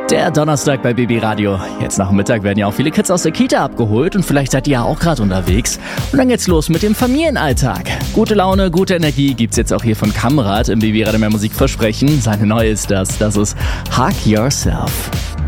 Der Donnerstag bei BB Radio. Jetzt nach dem Mittag werden ja auch viele Kids aus der Kita abgeholt und vielleicht seid ihr ja auch gerade unterwegs. Und dann geht's los mit dem Familienalltag. Gute Laune, gute Energie gibt's jetzt auch hier von Kamrat im BB Radio Mehr Musik versprechen. Seine neue ist das ist Hug Yourself.